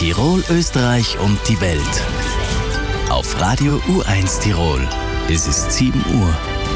Tirol, Österreich und die Welt. Auf Radio U1 Tirol. Es ist 7 Uhr.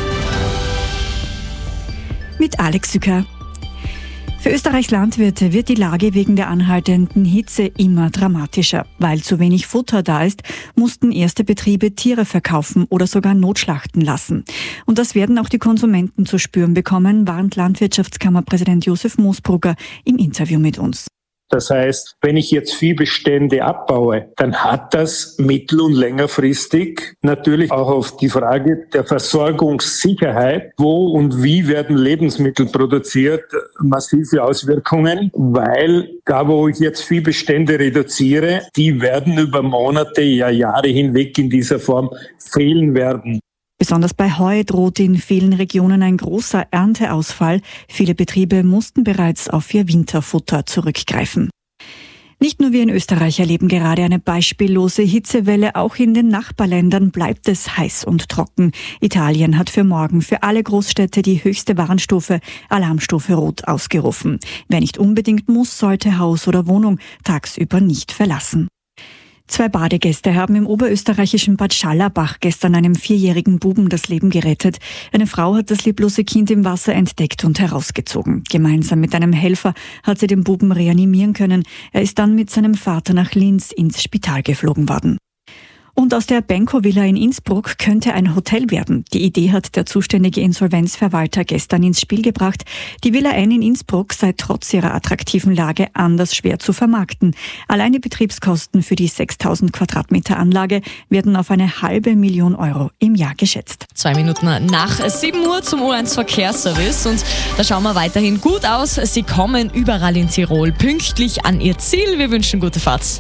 Mit Alex Sücker. Für Österreichs Landwirte wird die Lage wegen der anhaltenden Hitze immer dramatischer. Weil zu wenig Futter da ist, mussten erste Betriebe Tiere verkaufen oder sogar notschlachten lassen. Und das werden auch die Konsumenten zu spüren bekommen, warnt Landwirtschaftskammerpräsident Josef Moosbrugger im Interview mit uns. Das heißt, wenn ich jetzt Viehbestände abbaue, dann hat das mittel- und längerfristig natürlich auch auf die Frage der Versorgungssicherheit, wo und wie werden Lebensmittel produziert, massive Auswirkungen, weil da, wo ich jetzt Viehbestände reduziere, die werden über Monate, ja Jahre hinweg in dieser Form fehlen werden. Besonders bei Heu droht in vielen Regionen ein großer Ernteausfall. Viele Betriebe mussten bereits auf ihr Winterfutter zurückgreifen. Nicht nur wir in Österreich erleben gerade eine beispiellose Hitzewelle, auch in den Nachbarländern bleibt es heiß und trocken. Italien hat für morgen für alle Großstädte die höchste Warnstufe, Alarmstufe Rot, ausgerufen. Wer nicht unbedingt muss, sollte Haus oder Wohnung tagsüber nicht verlassen. 2 Badegäste haben im oberösterreichischen Bad Schallerbach gestern einem 4-jährigen Buben das Leben gerettet. Eine Frau hat das leblose Kind im Wasser entdeckt und herausgezogen. Gemeinsam mit einem Helfer hat sie den Buben reanimieren können. Er ist dann mit seinem Vater nach Linz ins Spital geflogen worden. Und aus der Benko-Villa in Innsbruck könnte ein Hotel werden. Die Idee hat der zuständige Insolvenzverwalter gestern ins Spiel gebracht. Die Villa N in Innsbruck sei trotz ihrer attraktiven Lage anders schwer zu vermarkten. Allein die Betriebskosten für die 6.000 Quadratmeter Anlage werden auf 500.000 Euro im Jahr geschätzt. 2 Minuten nach 7 Uhr zum U1 Verkehrsservice und da schauen wir weiterhin gut aus. Sie kommen überall in Tirol pünktlich an ihr Ziel. Wir wünschen gute Fahrt.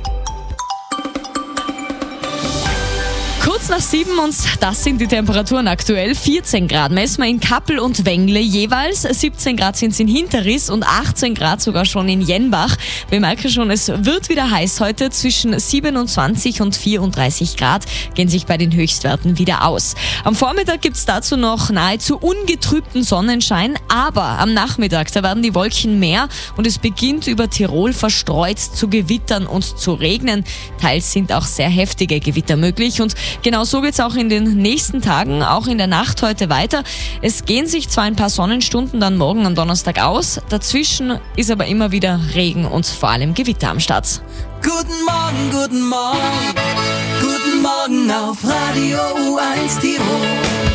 Kurz nach 7 und das sind die Temperaturen aktuell. 14 Grad messen wir in Kappel und Wengle jeweils. 17 Grad sind es in Hinterriss und 18 Grad sogar schon in Jenbach. Wir merken schon, es wird wieder heiß heute. Zwischen 27 und 34 Grad gehen sich bei den Höchstwerten wieder aus. Am Vormittag gibt es dazu noch nahezu ungetrübten Sonnenschein, aber am Nachmittag, da werden die Wolken mehr und es beginnt über Tirol verstreut zu gewittern und zu regnen. Teils sind auch sehr heftige Gewitter möglich und genau so geht es auch in den nächsten Tagen, auch in der Nacht heute weiter. Es gehen sich zwar ein paar Sonnenstunden dann morgen am Donnerstag aus, dazwischen ist aber immer wieder Regen und vor allem Gewitter am Start. Guten Morgen, guten Morgen, guten Morgen auf Radio U1 Tirol.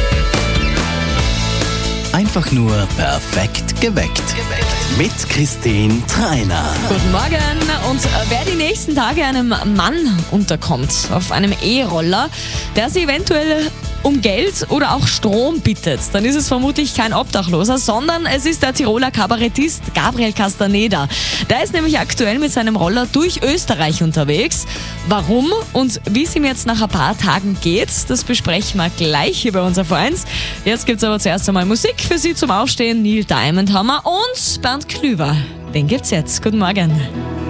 Einfach nur perfekt geweckt. Mit Christine Treiner. Guten Morgen. Und wer die nächsten Tage einem Mann unterkommt auf einem E-Roller, der sie eventuell um Geld oder auch Strom bittet, dann ist es vermutlich kein Obdachloser, sondern es ist der Tiroler Kabarettist Gabriel Castaneda. Der ist nämlich aktuell mit seinem Roller durch Österreich unterwegs. Warum und wie es ihm jetzt nach ein paar Tagen geht, das besprechen wir gleich hier bei uns auf 1. Jetzt gibt es aber zuerst einmal Musik für Sie zum Aufstehen. Neil Diamond Hammer und Bernd Klüver. Den gibt's jetzt. Guten Morgen.